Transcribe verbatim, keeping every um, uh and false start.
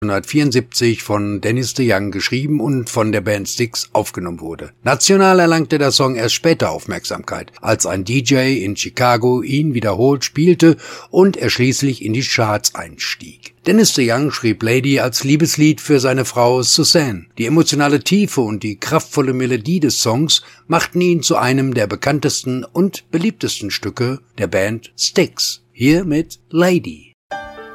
neunzehnhundertvierundsiebzig von Dennis DeYoung geschrieben und von der Band Styx aufgenommen wurde. National erlangte der Song erst später Aufmerksamkeit, als ein D J in Chicago ihn wiederholt spielte und er schließlich in die Charts einstieg. Dennis DeYoung schrieb Lady als Liebeslied für seine Frau Suzanne. Die emotionale Tiefe und die kraftvolle Melodie des Songs machten ihn zu einem der bekanntesten und beliebtesten Stücke der Band Styx. Hier mit Lady.